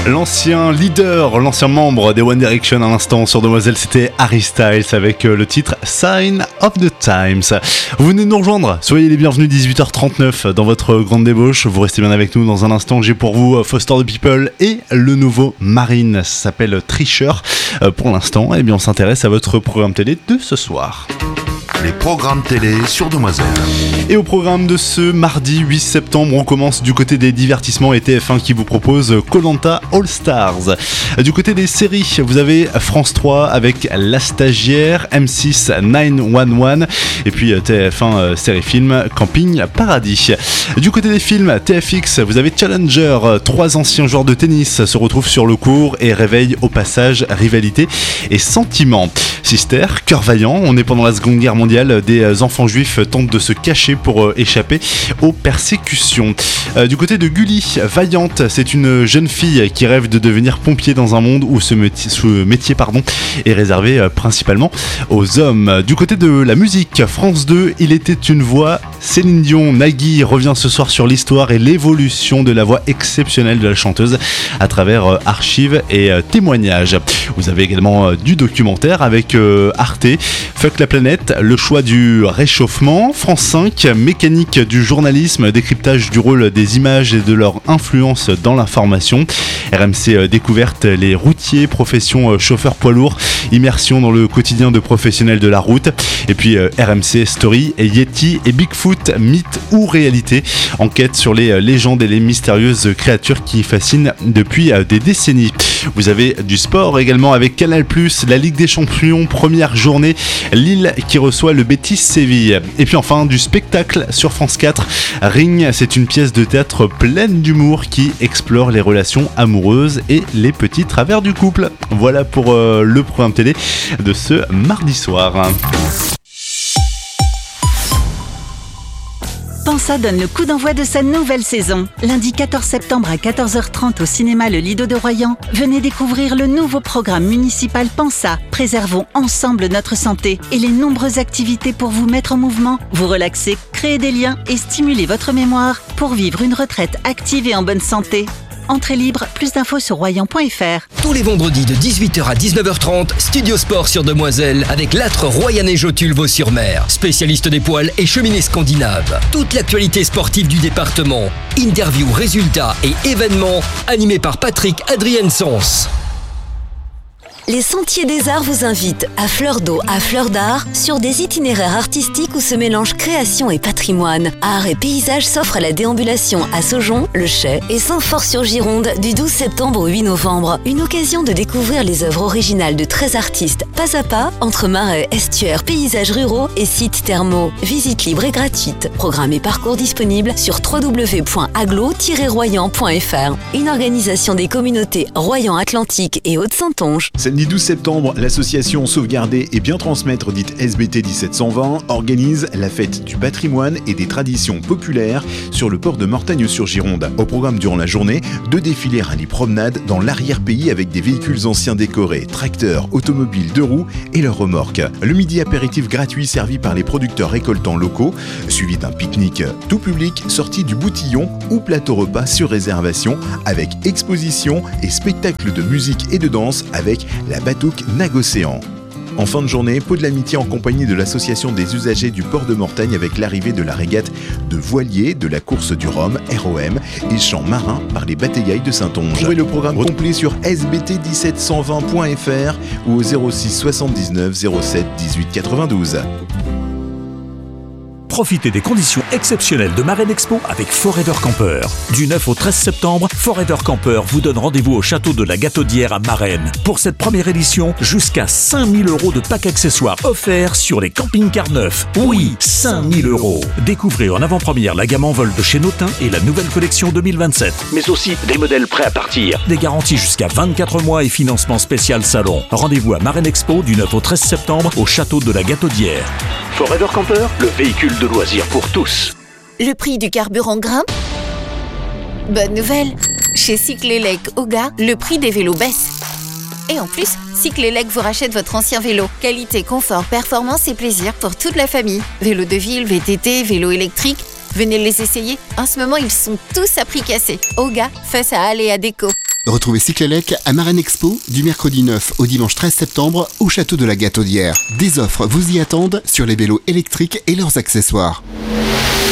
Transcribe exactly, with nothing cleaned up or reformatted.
L'ancien leader, l'ancien membre des One Direction à l'instant sur Demoiselle, c'était Harry Styles avec le titre Sign of the Times. Vous venez de nous rejoindre, soyez les bienvenus, dix-huit heures trente-neuf dans votre grande débauche. Vous restez bien avec nous dans un instant. J'ai pour vous Foster the People et le nouveau Marine, ça s'appelle Tricheur. Pour l'instant, eh bien, on s'intéresse à votre programme télé de ce soir. Les programmes télé sur Demoiselle. Et au programme de ce mardi huit septembre, on commence du côté des divertissements et T F un qui vous propose Koh-Lanta All Stars. Du côté des séries, vous avez France trois avec La Stagiaire, M six neuf un un et puis T F un série film Camping Paradis. Du côté des films, T F X, vous avez Challenger, trois anciens joueurs de tennis se retrouvent sur le court et réveillent au passage rivalité et sentiments. Sister, Cœur Vaillant, on est pendant la Seconde Guerre mondiale, des enfants juifs tentent de se cacher pour échapper aux persécutions. Du côté de Gulli, Vaillante, c'est une jeune fille qui rêve de devenir pompier dans un monde où ce métier, ce métier pardon, est réservé principalement aux hommes. Du côté de la musique, France deux, Il était une voix, Céline Dion, Nagui revient ce soir sur l'histoire et l'évolution de la voix exceptionnelle de la chanteuse à travers archives et témoignages. Vous avez également du documentaire avec Arte, Fuck la planète, le choix du réchauffement. France cinq, mécanique du journalisme, décryptage du rôle des images et de leur influence dans l'information. R M C découverte, les routiers, profession chauffeur poids lourd, immersion dans le quotidien de professionnels de la route. Et puis R M C Story, et Yeti et Bigfoot, mythe ou réalité, enquête sur les légendes et les mystérieuses créatures qui fascinent depuis des décennies. Vous avez du sport également avec Canal plus, la Ligue des Champions, première journée, Lille qui reçoit le Betis Séville. Et puis enfin du spectacle sur France quatre, Ring, c'est une pièce de théâtre pleine d'humour qui explore les relations amoureuses et les petits travers du couple. Voilà pour euh, le programme télé de ce mardi soir. Pensa donne le coup d'envoi de sa nouvelle saison. Lundi quatorze septembre à quatorze heures trente au cinéma Le Lido de Royan, venez découvrir le nouveau programme municipal Pensa. Préservons ensemble notre santé et les nombreuses activités pour vous mettre en mouvement, vous relaxer, créer des liens et stimuler votre mémoire pour vivre une retraite active et en bonne santé. Entrée libre, plus d'infos sur royan point f r. Tous les vendredis de dix-huit heures à dix-neuf heures trente, Studio Sport sur Demoiselle avec l'âtre royanais Jotul Vaux-sur-Mer, spécialiste des poêles et cheminées scandinaves. Toute l'actualité sportive du département, interviews, résultats et événements animés par Patrick Adriensens. Les Sentiers des Arts vous invitent à fleur d'eau, à fleur d'art, sur des itinéraires artistiques où se mélangent création et patrimoine. Art et paysage s'offrent à la déambulation à Saujon, Le Chais et Saint-Fort-sur-Gironde du douze septembre au huit novembre. Une occasion de découvrir les œuvres originales de treize artistes, pas à pas, entre marais, estuaires, paysages ruraux et sites thermaux. Visite libre et gratuite. Programme et parcours disponibles sur w w w point aglo tiret royan point f r. Une organisation des communautés Royan-Atlantique et Haute-Saintonge. Samedi douze septembre, l'association Sauvegarder et Bien Transmettre, dite S B T dix-sept cent vingt, organise la fête du patrimoine et des traditions populaires sur le port de Mortagne-sur-Gironde. Au programme durant la journée, deux défilés rallye-promenade dans l'arrière-pays avec des véhicules anciens décorés, tracteurs, automobiles, deux roues et leurs remorques. Le midi apéritif gratuit servi par les producteurs récoltants locaux, suivi d'un pique-nique tout public sorti du Boutillon ou plateau repas sur réservation avec exposition et spectacle de musique et de danse avec la Batouk Nagocéan. En fin de journée, pot de l'amitié en compagnie de l'association des usagers du port de Mortagne avec l'arrivée de la régate de voiliers de la course du Rhum, R O M, et chants marins par les batailles de Saintonge. Trouvez le programme complet sur s b t dix-sept cent vingt point f r ou au zéro six soixante-dix-neuf zéro sept dix-huit quatre-vingt-douze. Profitez des conditions exceptionnelles de Marraine Expo avec Forever Camper. Du neuf au treize septembre, Forever Camper vous donne rendez-vous au château de la Gataudière à Marennes. Pour cette première édition, jusqu'à cinq mille euros de pack accessoires offerts sur les camping-cars neufs. Oui, cinq mille euros. Découvrez en avant-première la gamme en vol de chez Notin et la nouvelle collection deux mille vingt-sept. Mais aussi des modèles prêts à partir. Des garanties jusqu'à vingt-quatre mois et financement spécial salon. Rendez-vous à Marraine Expo du neuf au treize septembre au château de la Gataudière. Forever Camper, le véhicule de loisirs pour tous. Le prix du carburant grimpe. Bonne nouvelle, chez Cyclélec Oga, le prix des vélos baisse. Et en plus, Cyclélec vous rachète votre ancien vélo. Qualité, confort, performance et plaisir pour toute la famille. Vélo de ville, V T T, vélo électrique, venez les essayer. En ce moment, ils sont tous à prix cassé. Oga, face à Aléa Déco. Retrouvez Cyclélec à Marraine Expo du mercredi neuf au dimanche treize septembre au château de la Gataudière. Des offres vous y attendent sur les vélos électriques et leurs accessoires.